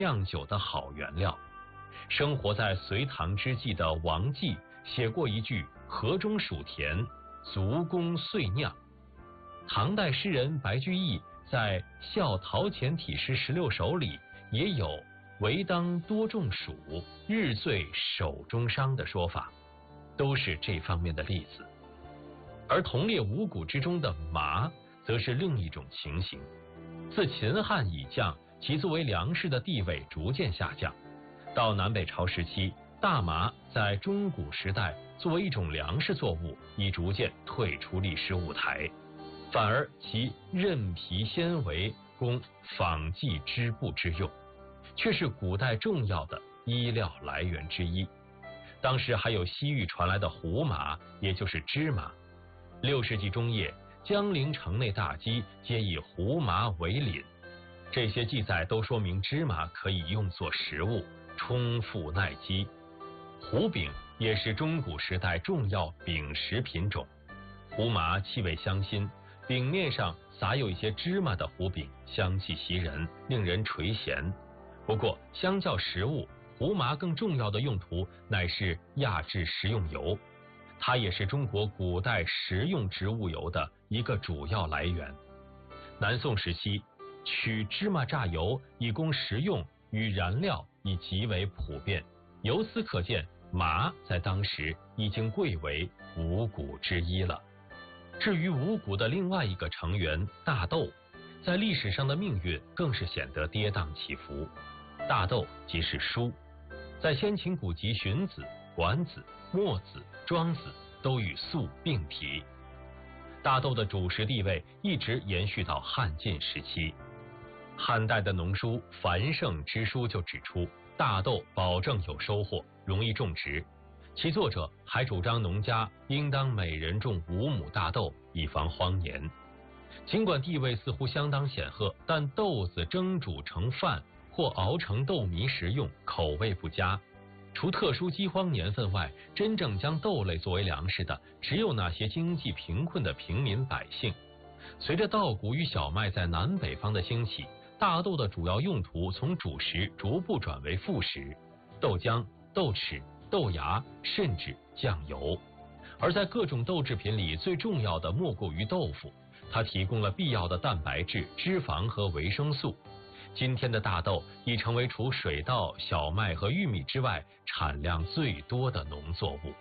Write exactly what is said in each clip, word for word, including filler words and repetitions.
酿酒的好原料。生活在隋唐之际的王继写过一句河中属田，足供岁酿。唐代诗人白居易在《笑陶潜体诗十六首》里也有唯当多种黍，日醉手中伤的说法，都是这方面的例子。而同列五谷之中的麻则是另一种情形。自秦汉以降，其作为粮食的地位逐渐下降，到南北朝时期，大麻在中古时代作为一种粮食作物已逐渐退出历史舞台，反而其韧皮纤维供纺绩织布之用，却是古代重要的衣料来源之一。当时还有西域传来的胡麻，也就是芝麻。六世纪中叶，江陵城内大饥，皆以胡麻为廪。这些记载都说明芝麻可以用作食物，充腹耐饥。胡饼也是中古时代重要饼食品种。胡麻气味香辛，饼面上撒有一些芝麻的胡饼，香气袭人，令人垂涎。不过，相较食物，胡麻更重要的用途乃是压制食用油。它也是中国古代食用植物油的一个主要来源。南宋时期，取芝麻榨油以供食用与燃料已极为普遍，由此可见，麻在当时已经贵为五谷之一了。至于五谷的另外一个成员大豆，在历史上的命运更是显得跌宕起伏。大豆即是书，在先秦古籍《荀子》《管子》《墨子》《庄子》都与粟并提。大豆的主食地位一直延续到汉晋时期。汉代的农书《繁盛之书》就指出，大豆保证有收获，容易种植。其作者还主张农家应当每人种五亩大豆，以防荒年。尽管地位似乎相当显赫，但豆子蒸煮成饭或熬成豆糜食用，口味不佳。除特殊饥荒年份外，真正将豆类作为粮食的，只有那些经济贫困的平民百姓。随着稻谷与小麦在南北方的兴起，大豆的主要用途从主食逐步转为副食，豆浆、豆豉、豆芽，甚至酱油。而在各种豆制品里，最重要的莫过于豆腐，它提供了必要的蛋白质、脂肪和维生素。今天的大豆已成为除水稻、小麦和玉米之外产量最多的农作物。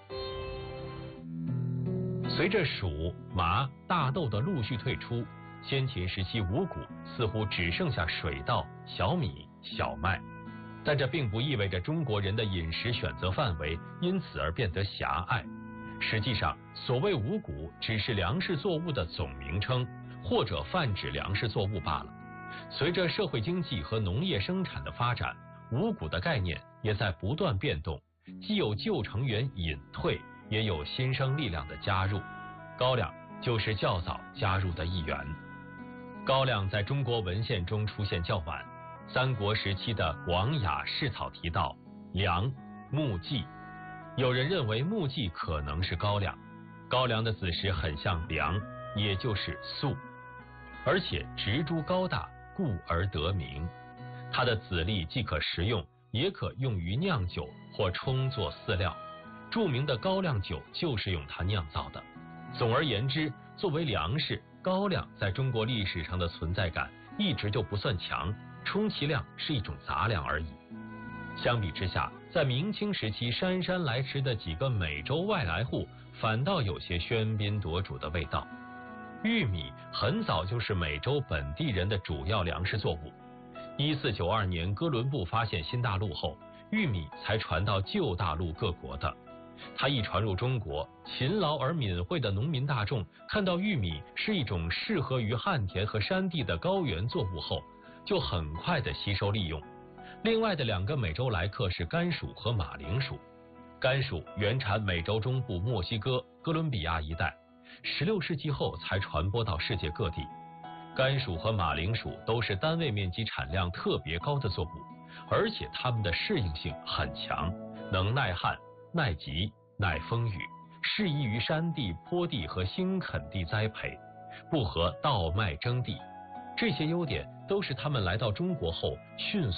随着黍、麻、大豆的陆续退出，先秦时期五谷似乎只剩下水稻、小米、小麦。但这并不意味着中国人的饮食选择范围因此而变得狭隘。实际上，所谓五谷只是粮食作物的总名称，或者泛指粮食作物罢了。随着社会经济和农业生产的发展，五谷的概念也在不断变动，既有旧成员隐退，也有新生力量的加入。高粱就是较早加入的一员。高粱在中国文献中出现较晚，三国时期的《广雅释草》提到梁、木季，有人认为木季可能是高粱。高粱的子实很像梁，也就是粟，而且植株高大，故而得名。它的籽粒既可食用，也可用于酿酒或充作饲料。著名的高粱酒就是用它酿造的。总而言之，作为粮食，高粱在中国历史上的存在感一直就不算强，充其量是一种杂粮而已。相比之下，在明清时期姗姗来迟的几个美洲外来户，反倒有些喧宾夺主的味道。玉米很早就是美洲本地人的主要粮食作物。一四九二年哥伦布发现新大陆后，玉米才传到旧大陆各国的。它一传入中国，勤劳而敏慧的农民大众看到玉米是一种适合于旱田和山地的高原作物后，就很快的吸收利用。另外的两个美洲来客是甘薯和马铃薯。甘薯原产美洲中部墨西哥、哥伦比亚一带，十六世纪后才传播到世界各地。甘薯和马铃薯都是单位面积产量特别高的作物，而且它们的适应性很强，能耐旱、耐急、耐风雨，适宜于山地、坡地和新垦地栽培，不合稻麦征地。这些优点都是他们来到中国后迅速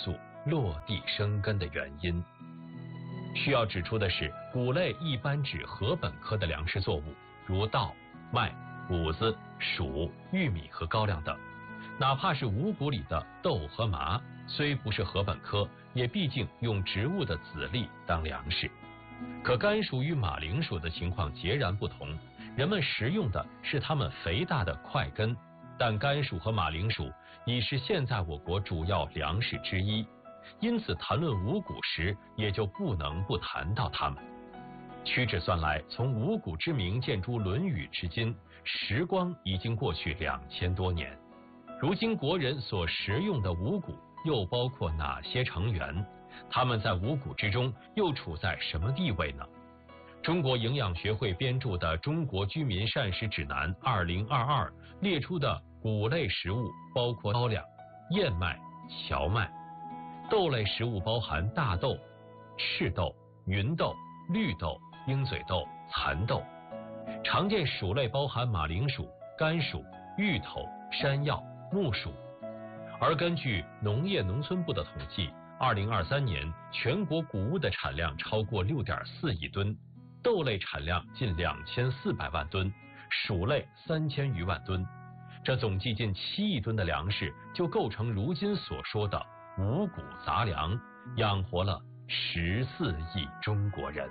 落地生根的原因。需要指出的是，谷类一般指禾本科的粮食作物，如稻、麦、谷子、黍、玉米和高粱等。哪怕是五谷里的豆和麻，虽不是禾本科，也毕竟用植物的籽粒当粮食。可甘薯与马铃薯的情况截然不同，人们食用的是它们肥大的块根，但甘薯和马铃薯已是现在我国主要粮食之一，因此谈论五谷时，也就不能不谈到它们。屈指算来，从五谷之名见诸《论语》至今，时光已经过去两千多年。如今国人所食用的五谷又包括哪些成员？它们在五谷之中又处在什么地位呢？中国营养学会编著的《中国居民膳食指南二零二二》列出的谷类食物包括高粱、燕麦、荞麦；豆类食物包含大豆、赤豆、芸豆、绿豆、鹰嘴豆、蚕豆；常见薯类包含马铃薯、甘薯、芋头、山药、木薯。而根据农业农村部的统计，二零二三年全国谷物的产量超过六点四亿吨，豆类产量近两千四百万吨，薯类三千余万吨。这总计近七亿吨的粮食，就构成如今所说的五谷杂粮，养活了十四亿中国人。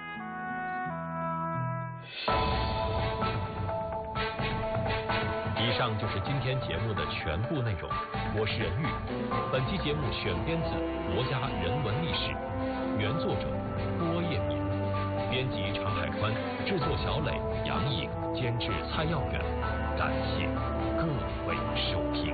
以上就是今天节目的全部内容，我是任玉。本期节目选编自《国家人文历史》，原作者郭叶敏，编辑常海川，制作小磊、杨颖，监制蔡耀远。感谢各位收听。